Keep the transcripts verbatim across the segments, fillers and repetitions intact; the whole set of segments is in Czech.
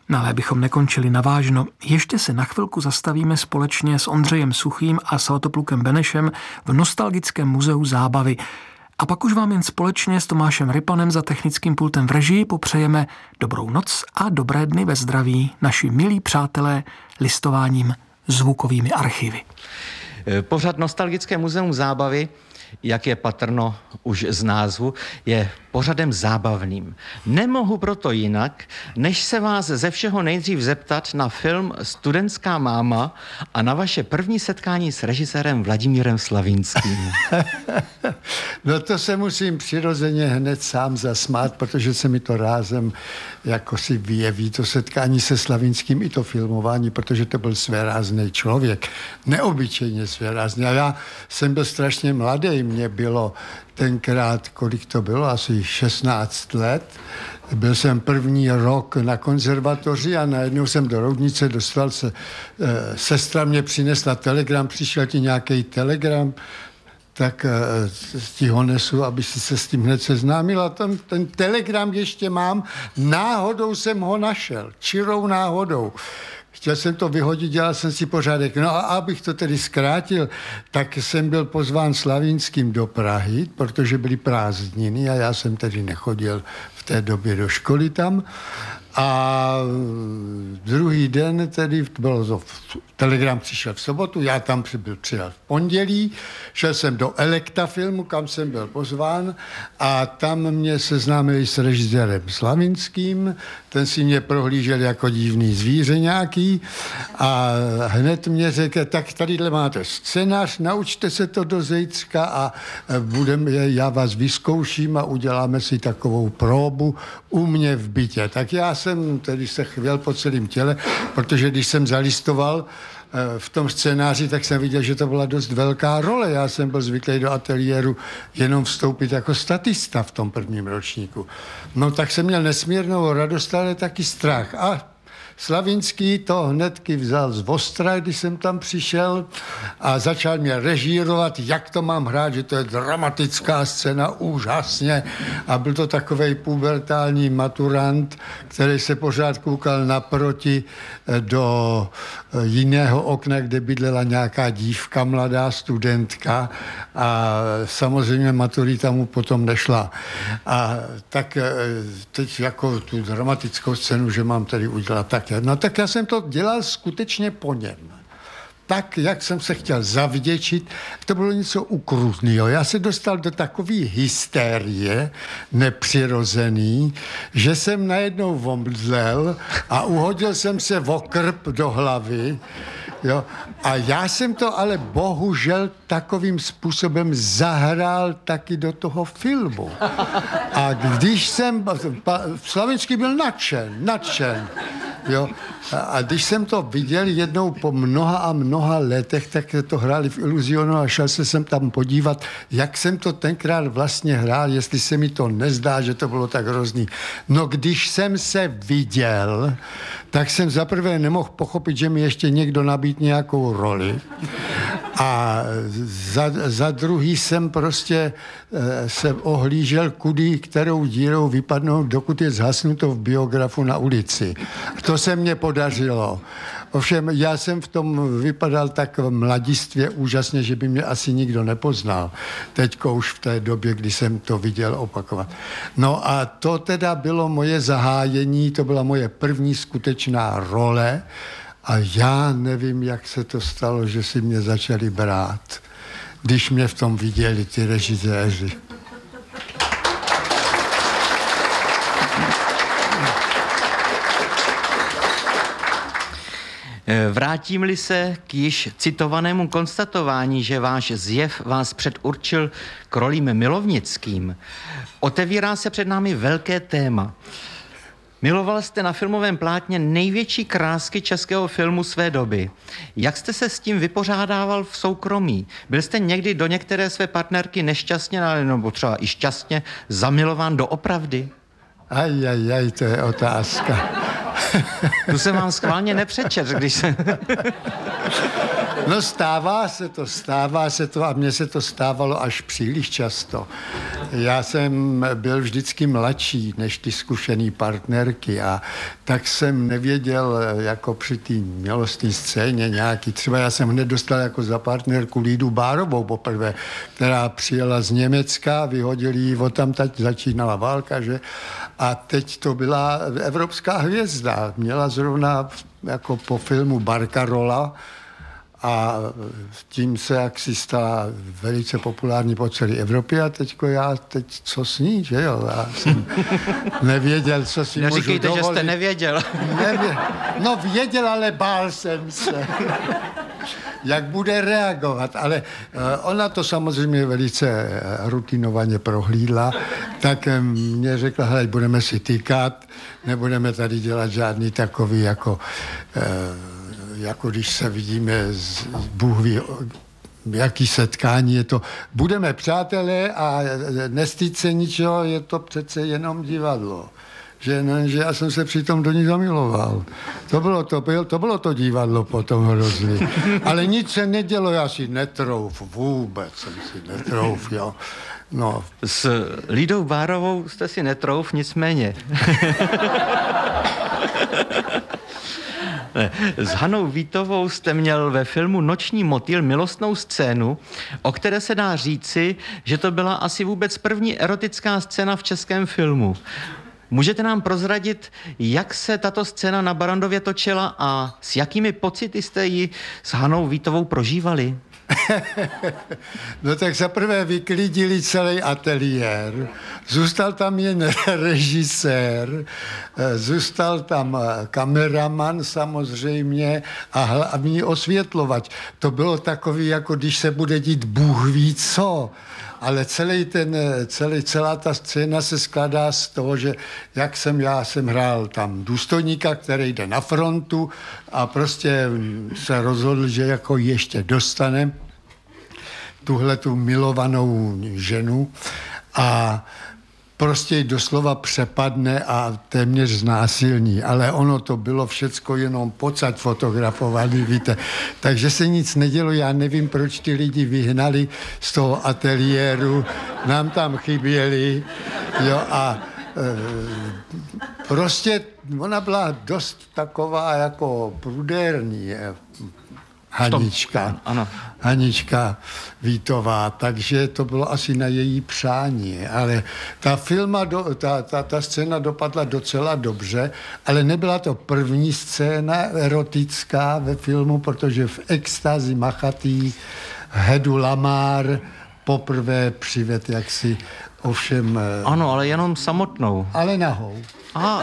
No ale bychom nekončili navážno. Ještě se na chvilku zastavíme společně s Ondřejem Suchým a Svatoplukem Benešem v nostalgickém muzeu zábavy. A pak už vám jen společně s Tomášem Rypanem za technickým pultem v režii popřejeme dobrou noc a dobré dny ve zdraví, naši milí přátelé, listováním zvukovými archivy. Pořad Nostalgické muzeum zábavy, jak je patrno už z názvu, je pořadem zábavným. Nemohu proto jinak, než se vás ze všeho nejdřív zeptat na film Studentská máma a na vaše první setkání s režisérem Vladimírem Slavinským. No to se musím přirozeně hned sám zasmát, protože se mi to rázem jako si vyjeví, to setkání se Slavinským i to filmování, protože to byl svérázný člověk, neobyčejně svérázný. A já jsem byl strašně mladý, mě bylo tenkrát, kolik to bylo, asi šestnáct let. Byl jsem první rok na konzervatoři a najednou jsem do Roudnice dostal se, e, sestra mě přinesla telegram, přišel ti nějaký telegram, tak e, ti ho nesu, aby si se s tím hned seznámil. A ten, ten telegram ještě mám, náhodou jsem ho našel, čirou náhodou. Chtěl jsem to vyhodit, dělal jsem si pořádek. No a abych to tedy zkrátil, tak jsem byl pozván Slavinským do Prahy, protože byly prázdniny a já jsem tedy nechodil v té době do školy tam. A druhý den tedy, bylo to, telegram přišel v sobotu, já tam byl přijel v pondělí, šel jsem do Elekta filmu, kam jsem byl pozván a tam mě seznámili s režisérem Slavinským, ten si mě prohlížel jako divný zvíře nějaký a hned mě řekl, tak tadyhle máte scénář, naučte se to do zítřka a budeme, já vás vyzkouším a uděláme si takovou próbu u mě v bytě. Tak já jsem tedy se chvěl po celém těle, protože když jsem zalistoval v tom scénáři, tak jsem viděl, že to byla dost velká role. Já jsem byl zvyklý do ateliéru jenom vstoupit jako statista v tom prvním ročníku. No tak jsem měl nesmírnou radost, ale taky strach. A Slavinský to hnedky vzal z ostra, když jsem tam přišel a začal mě režírovat, jak to mám hrát, že to je dramatická scéna, úžasně. A byl to takovej pubertální maturant, který se pořád koukal naproti do jiného okna, kde bydlela nějaká dívka, mladá studentka a samozřejmě maturita mu potom nešla. A tak teď jako tu dramatickou scénu, že mám tady udělat tak. No tak já jsem to dělal skutečně po něm. Tak, jak jsem se chtěl zavděčit, to bylo něco ukrutného. Já se dostal do takové hysterie nepřirozený, že jsem najednou omdlel a uhodil jsem se v okrp do hlavy. Jo? A já jsem to ale bohužel takovým způsobem zahrál taky do toho filmu. A když jsem, Slavinský byl nadšen, nadšen. Jo? A když jsem to viděl jednou po mnoha a mnoha letech, tak to hráli v Iluzionu a šel se sem tam podívat, jak jsem to tenkrát vlastně hrál, jestli se mi to nezdá, že to bylo tak hrozný. No když jsem se viděl, tak jsem zaprvé nemohl pochopit, že mi ještě někdo nabít nějakou roli. A za, za druhý jsem prostě e, se ohlížel, kudy, kterou dírou vypadnou, dokud je zhasnuto v biografu na ulici. To se mně podařilo. Ovšem, já jsem v tom vypadal tak v mladistvě úžasně, že by mě asi nikdo nepoznal. Teďko už v té době, kdy jsem to viděl opakovat. No a to teda bylo moje zahájení, to byla moje první skutečná role. A já nevím, jak se to stalo, že si mě začali brát, když mě v tom viděli ty režiséři. Vrátím-li se k již citovanému konstatování, že váš zjev vás předurčil k rolím milovnickým, otevírá se před námi velké téma. Miloval jste na filmovém plátně největší krásky českého filmu své doby. Jak jste se s tím vypořádával v soukromí? Byl jste někdy do některé své partnerky nešťastně, nebo třeba i šťastně zamilován doopravdy? Aj, aj, aj, to je otázka. Tu jsem vám schválně nepřečet, když jsem... No stává se to, stává se to a mně se to stávalo až příliš často. Já jsem byl vždycky mladší než ty zkušený partnerky a tak jsem nevěděl jako při té milostné scéně nějaký. Třeba já jsem hned dostal jako za partnerku Lídu Bárovou poprvé, která přijela z Německa, vyhodili ji odtamtud, začínala válka, že? A teď to byla evropská hvězda. Měla zrovna jako po filmu Barcarola a tím se jaksi stala velice populární po celé Evropě a teďko já teď co s ní, že jo? Já jsem nevěděl, co si můžu Neříkejte, dovolit. že jste nevěděl. Nevě... No věděl, ale bál jsem se. Jak bude reagovat, ale uh, ona to samozřejmě velice rutinovaně prohlídla, tak um, mě řekla, hele, budeme si týkat, nebudeme tady dělat žádný takový jako, uh, jako když se vidíme z Bůh ví, jaký setkání je to. Budeme přátelé a nestýď se ničeho, je to přece jenom divadlo. Že, ne, že já jsem se přitom do ní zamiloval. To bylo to, bylo, to bylo to divadlo potom hrozný. Ale nic se nedělo, já si netrouf, vůbec jsem si netrouf, jo. No. S Lídou Bárovou jste si netrouf, nicméně. Ne. S Hanou Vítovou jste měl ve filmu Noční motýl milostnou scénu, o které se dá říci, že to byla asi vůbec první erotická scéna v českém filmu. Můžete nám prozradit, jak se tato scéna na Barrandově točila a s jakými pocity jste ji s Hanou Vítovou prožívali? No tak zaprvé vyklidili celý ateliér, zůstal tam jen režisér, zůstal tam kameraman samozřejmě a hlavní osvětlovač. To bylo takový, jako když se bude dít Bůh ví co. Ale celý ten, celý, celá ta scéna se skládá z toho, že jak jsem, já jsem hrál tam důstojníka, který jde na frontu a prostě se rozhodl, že jako ještě dostane tuhle tu milovanou ženu a prostě ji doslova přepadne a téměř znásilní. Ale ono to bylo všecko jenom pocať fotografovaný, víte. Takže se nic nedělo, já nevím, proč ty lidi vyhnali z toho ateliéru, nám tam chyběli, jo, a e, prostě ona byla dost taková jako prudérní, Hanička, ano. Hanička Vítová, takže to bylo asi na její přání, ale ta filma, do, ta, ta, ta scéna dopadla docela dobře, ale nebyla to první scéna erotická ve filmu, protože v Extázi machatý Hedu Lamar poprvé přived jaksi ovšem... Ano, ale jenom samotnou. Ale nahou. Aha.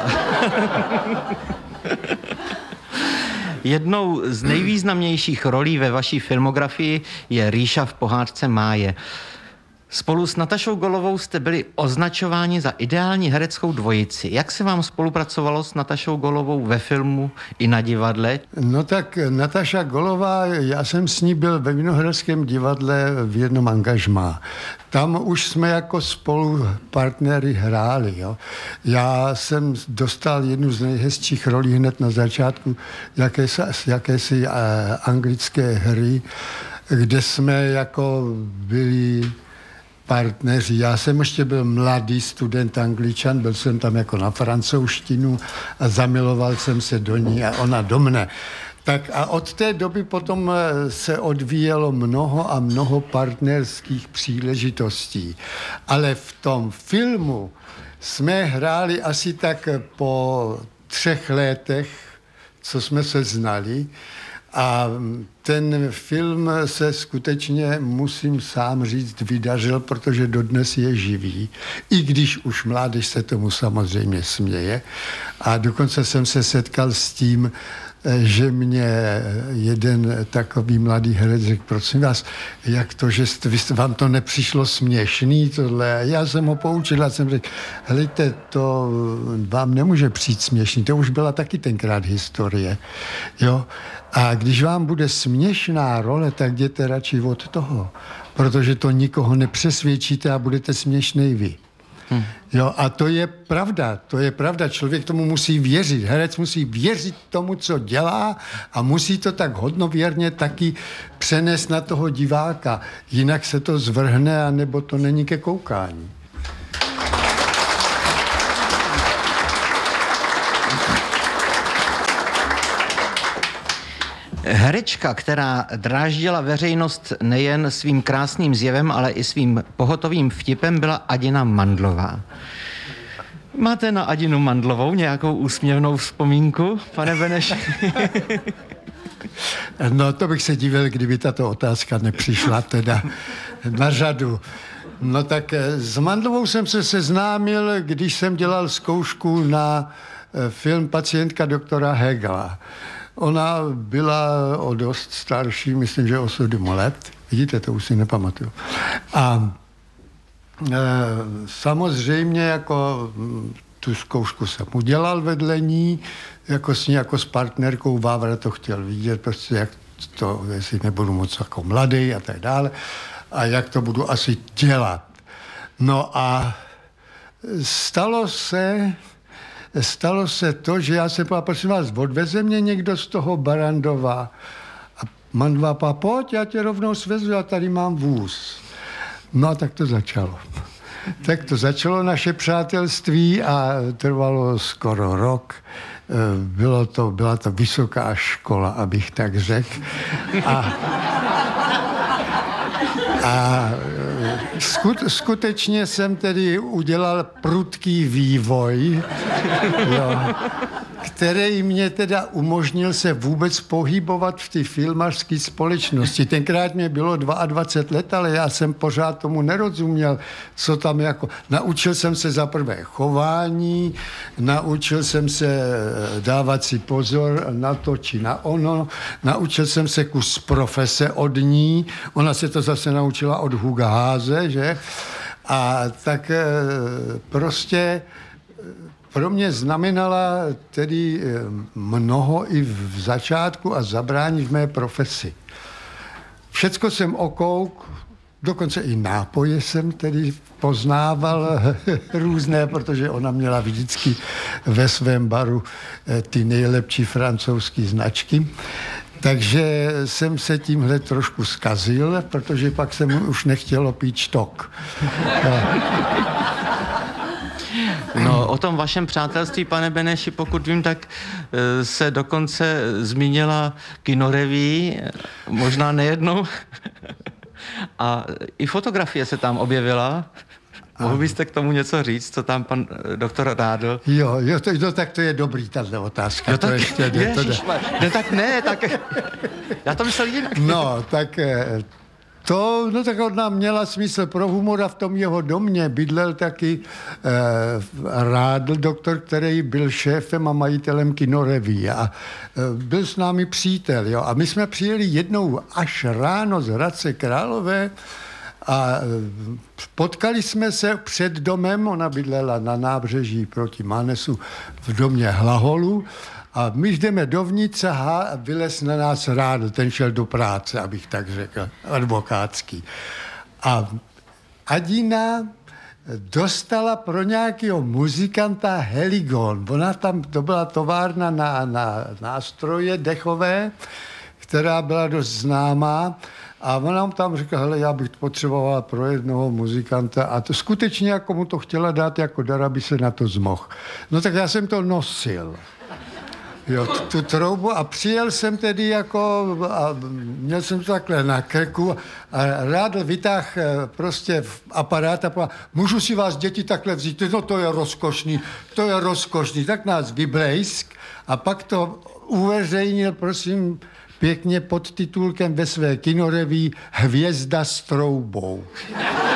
Jednou z nejvýznamnějších rolí ve vaší filmografii je Ríša v pohádce Máje. Spolu s Natašou Golovou jste byli označováni za ideální hereckou dvojici. Jak se vám spolupracovalo s Natašou Golovou ve filmu i na divadle? No tak Nataša Golová, já jsem s ní byl ve Vinohradském divadle v jednom angažmá. Tam už jsme jako spolu partnery hráli. Jo. Já jsem dostal jednu z nejhezčích rolí hned na začátku jakési, jakési uh, anglické hry, kde jsme jako byli partneři. Já jsem ještě byl mladý student Angličan, byl jsem tam jako na francouzštinu a zamiloval jsem se do ní a ona do mne. Tak a od té doby potom se odvíjelo mnoho a mnoho partnerských příležitostí. Ale v tom filmu jsme hráli asi tak po třech letech, co jsme se znali. A ten film se skutečně, musím sám říct, vydařil, protože dodnes je živý. I když už mládež se tomu samozřejmě směje. A dokonce jsem se setkal s tím, že mě jeden takový mladý herec řekl, prosím vás, jak to, že jste, vám to nepřišlo směšný tohle? Já jsem ho poučil a jsem řekl, helejte, to vám nemůže přijít směšný, to už byla taky tenkrát historie. Jo? A když vám bude směšná role, tak jděte radši od toho, protože to nikoho nepřesvědčíte a budete směšnej vy. Hmm. Jo, a to je pravda, to je pravda. Člověk tomu musí věřit. Herec musí věřit tomu, co dělá a musí to tak hodnověrně taky přenést na toho diváka. Jinak se to zvrhne, anebo to není ke koukání. Herečka, která dráždila veřejnost nejen svým krásným zjevem, ale i svým pohotovým vtipem, byla Adina Mandlová. Máte na Adinu Mandlovou nějakou úsměvnou vzpomínku, pane Beneši? No, to bych se divil, kdyby tato otázka nepřišla teda na řadu. No tak s Mandlovou jsem se seznámil, když jsem dělal zkoušku na film Pacientka doktora Hegela. Ona byla o dost starší, myslím, že o sedm let. Vidíte, to už si nepamatuju. A e, samozřejmě jako tu zkoušku jsem udělal vedle ní, jako s ní, jako s partnerkou. Vávra to chtěl vidět, prostě jak to, jestli nebudu moc jako mladý a tak dále. A jak to budu asi dělat. No a stalo se... Stalo se to, že já jsem povedal, prosím vás, odveze mě někdo z toho Barandova. A Mandlová povedala, pojď, já tě rovnou svezu, já tady mám vůz. No a tak to začalo. Tak to začalo naše přátelství a trvalo skoro rok. Bylo to, byla to vysoká škola, abych tak řekl. A, a skutečně jsem tedy udělal prudký vývoj, jo, který mě teda umožnil se vůbec pohybovat v té filmařské společnosti. Tenkrát mě bylo dvacet dva let, ale já jsem pořád tomu nerozuměl, co tam jako... Naučil jsem se za prvé chování, naučil jsem se dávat si pozor na to či na ono, naučil jsem se kus profese od ní, ona se to zase naučila od Huga Háze, že? A tak prostě pro mě znamenala tedy mnoho i v začátku a zabrání v mé profesi. Všecko jsem okouk, dokonce i nápoje jsem tedy poznával různé, protože ona měla vždycky ve svém baru ty nejlepší francouzské značky. Takže jsem se tímhle trošku zkazil, protože pak jsem už nechtělo pít štok. No, o tom vašem přátelství, pane Beneši, pokud vím, tak se dokonce zmínila kinoreví, možná nejednou. A i fotografie se tam objevila. Mohl byste k tomu něco říct, co tam pan doktor Rádl? Jo, jo, to, no, tak to je dobrý, tato otázka. Jo, tak, to ještě, ne, to ne, tak ne, tak já to myslel jinak. No, tak to, no tak ona měla smysl pro humor a v tom jeho domě bydlel taky eh, Rádl, doktor, který byl šéfem a majitelem kinoreví a eh, byl s námi přítel, jo. A my jsme přijeli jednou až ráno z Hradce Králové a potkali jsme se před domem, ona bydlela na nábřeží proti Mánesu v domě Hlaholu a my jdeme dovnitř a vylez na nás Rádl, ten šel do práce, abych tak řekl, advokátský. A Adina dostala pro nějakého muzikanta Heligon. Ona tam, to byla továrna na, na nástroje dechové, která byla dost známá. A ona nám tam říká, hele, já bych potřebovala pro jednoho muzikanta a to skutečně jako mu to chtěla dát jako dar, aby se na to zmohl. No tak já jsem to nosil. Jo, tu, tu troubu a přijel jsem tedy jako, a měl jsem to takhle na krku a Rádl vytáhl prostě aparát a povedal, můžu si vás děti takhle vzít? No to je rozkošný, to je rozkošný. Tak nás vyblejsk a pak to uveřejnil, prosím, pěkně pod titulkem ve své kinoreví Hvězda s troubou.